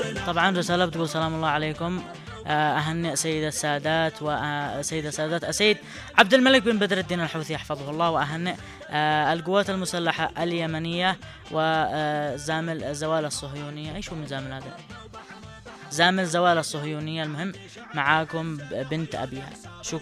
طبعا رسالة بتقول سلام الله عليكم، أهنئ سيد السادات وسيد السادات السيد عبد الملك بن بدر الدين الحوثي حفظه الله، وأهنئ القوات المسلحة اليمنية وزامل زوال الصهيونية. أي شو من زامل هذا؟ زامل زوال الصهيونية. المهم معاكم بنت أبيها.